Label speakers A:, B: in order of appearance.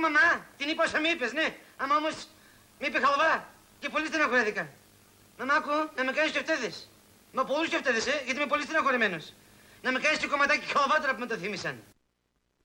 A: μαμά. Την είπα όσα μου είπες, ναι. Άμα όμως μ' είπε χαλβά και πολύ στεναχωρέθηκα. Μαμά, άκου, να με κάνεις και φτέδες. Μα πολλούς και φτέδες, γιατί είμαι πολύ στεναχωρεμένος. Να με κάνεις και κομματάκι χαλβά τώρα που με το θύμισαν.